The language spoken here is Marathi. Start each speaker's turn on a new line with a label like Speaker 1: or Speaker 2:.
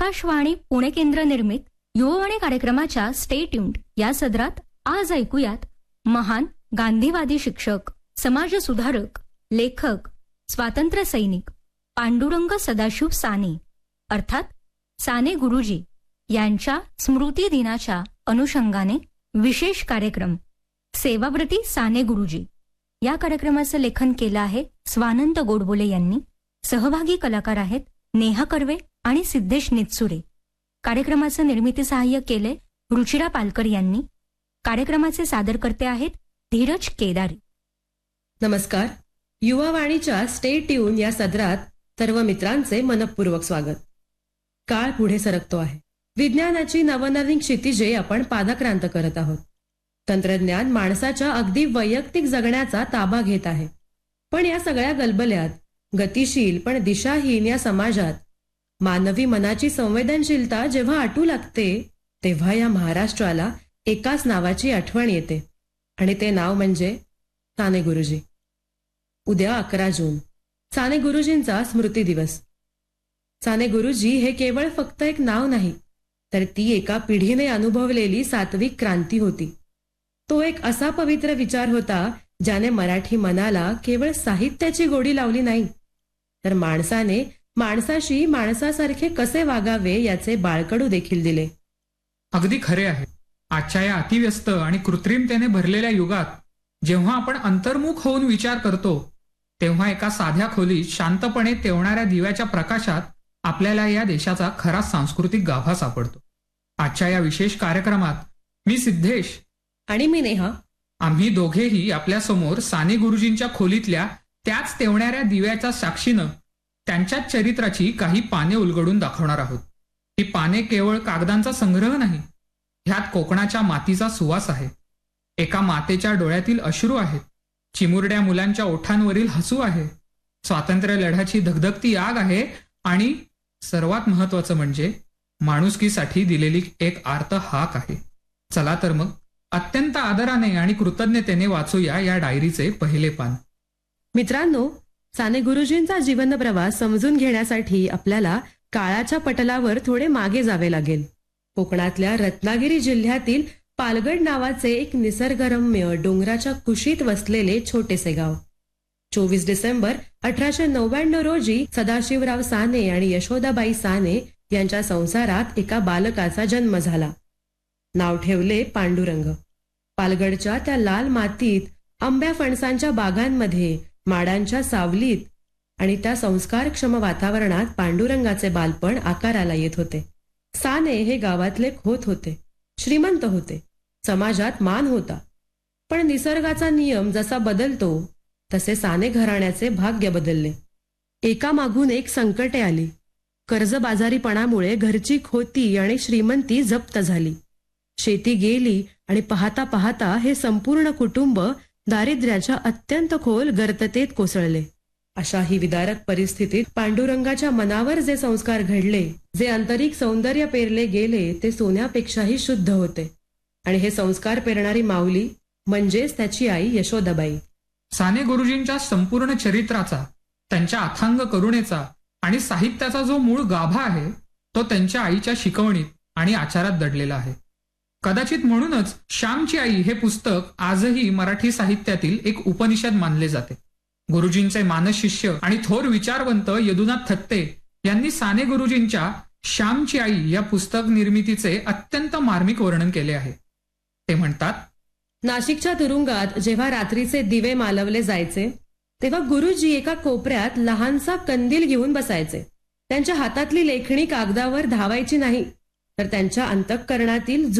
Speaker 1: आकाशवाणी पुणे केंद्र निर्मित युववाणी कार्यक्रमाच्या स्टे ट्यून्ड या सदरात आज ऐकूयात महान गांधीवादी शिक्षक, समाजसुधारक, लेखक, स्वातंत्र्य सैनिक पांडुरंग सदाशिव साने अर्थात साने गुरुजी यांच्या स्मृती दिनाच्या अनुषंगाने विशेष कार्यक्रम सेवाव्रती साने गुरुजी या कार्यक्रमाचं लेखन केलं आहे स्वानंद गोडबोले यांनी. सहभागी कलाकार आहेत नेहा कर्वे आणि सिद्धेश नितसुरे. कार्यक्रमाचं निर्मिती सहाय्य केले रुचिरा पालकर यांनी. कार्यक्रमाचे सादरकर्ते आहेत धीरज केदारी.
Speaker 2: नमस्कार. युवावाणीच्या स्टे ट्यून या सदरात सर्व मित्रांचे मनपूर्वक स्वागत. काळ पुढे सरकतो आहे. विज्ञानाची नवनवीन क्षितिजे आपण पादाक्रांत करत आहोत. तंत्रज्ञान माणसाच्या अगदी वैयक्तिक जगण्याचा ताबा घेत आहे. पण या सगळ्या गलबल्यात गतिशील पण दिशाहीन या समाजात मानवी मनाची संवेदनशीलता जेव्हा आटू लागते तेव्हा या महाराष्ट्राला एकाच नावाची आठवण येते आणि ते नाव म्हणजे साने गुरुजी. उद्या 11 जून साने गुरुजींचा स्मृती दिवस. साने गुरुजी हे केवळ फक्त एक नाव नाही, तर ती एका पिढीने अनुभवलेली सात्विक क्रांती होती. तो एक असा पवित्र विचार होता ज्याने मराठी मनाला केवळ साहित्याची गोडी लावली नाही, तर माणसाने माणसाशी माणसासारखे कसे वागावे याचे बाळकडू देखील दिले.
Speaker 3: अगदी खरे आहे. आजच्या या अतिव्यस्त आणि कृत्रिमतेने भरलेल्या युगात जेव्हा आपण अंतर्मुख होऊन विचार करतो तेव्हा एका साध्या खोलीत शांतपणे तेवणाऱ्या दिव्याच्या प्रकाशात आपल्याला या देशाचा खरा सांस्कृतिक गाभा सापडतो. आजच्या या विशेष कार्यक्रमात मी सिद्धेश
Speaker 2: आणि मी नेहा,
Speaker 3: आम्ही दोघेही आपल्या समोर साने गुरुजींच्या खोलीतल्या त्याच तेवणाऱ्या दिव्याच्या साक्षीनं त्यांच्याच चरित्राची काही पाने उलगडून दाखवणार आहोत. ही पाने केवळ कागदांचा संग्रह नाही, ह्यात कोकणाच्या मातीचा सुवास आहे. एका मातेच्या डोळ्यातील अश्रू आहेत, चिमुरड्या मुलांच्या ओठांवरील हसू आहे, स्वातंत्र्य लढ्याची धगधगती आग आहे आणि सर्वात महत्वाचं म्हणजे माणुसकीसाठी दिलेली एक आर्त हाक आहे. चला तर मग अत्यंत आदराने आणि कृतज्ञतेने वाचूया या डायरीचे पहिले पान.
Speaker 2: मित्रांनो, साने गुरुजींचा जीवन प्रवास समजून घेण्यासाठी आपल्याला काळाच्या पटलावर थोडे मागे जावे लागेल. कोकणातल्या रत्नागिरी जिल्ह्यातील पालगड नावाचे एक निसर्गरम्य डोंगराच्या कुशीत वसलेले छोटेसे गाव. 24 डिसेंबर 1899 रोजी सदाशिवराव साने आणि यशोदाबाई साने यांच्या संसारात एका बालकाचा जन्म झाला. नाव ठेवले पांडुरंग. पालगडच्या त्या लाल मातीत आंब्या फणसांच्या बागांमध्ये माडांच्या सावलीत आणि त्या संस्कारक्षम वातावरणात पांडुरंगाचे बालपण आकाराला येत होते. साने हे गावातले खोत होते, श्रीमंत होते, समाजात मान होता. पण निसर्गाचा नियम जसा बदलतो तसे साने घराण्याचे भाग्य बदलले. एकामागून एक संकटे आली. कर्जबाजारीपणामुळे घरची खोती आणि श्रीमंती जप्त झाली. शेती गेली आणि पाहता पाहता हे संपूर्ण कुटुंब दारिद्र्याच्या अत्यंत खोल गर्ततेत कोसळले. अशा ही विदारक परिस्थितीत पांडुरंगाच्या मनावर जे संस्कार घडले, जे आंतरिक सौंदर्य पेरले गेले ते सोन्यापेक्षाही शुद्ध होते. आणि हे संस्कार पेरणारी माऊली म्हणजेच त्याची आई यशोदाबाई.
Speaker 3: साने गुरुजींच्या संपूर्ण चरित्राचा, त्यांच्या अथांग करुणेचा आणि साहित्याचा जो मूळ गाभा आहे तो त्यांच्या आईच्या शिकवणीत आणि आचारात दडलेला आहे. कदाचित म्हणूनच श्यामची आई हे पुस्तक आजही मराठी साहित्यातील एक उपनिषद मानले जाते. गुरुजींचे मानस शिष्य आणि थोर विचारवंत यदुनाथ थत्ते यांनी साने गुरुजींच्या श्यामची आई या पुस्तक निर्मितीचे अत्यंत मार्मिक वर्णन केले आहे. ते म्हणतात,
Speaker 2: नाशिकच्या तुरुंगात जेव्हा रात्रीचे दिवे मालवले जायचे तेव्हा गुरुजी एका कोपऱ्यात लहानसा कंदील घेऊन बसायचे. त्यांच्या हातातली लेखणी कागदावर धावायची नाही, तर त्यांच्या अंतःकरणातील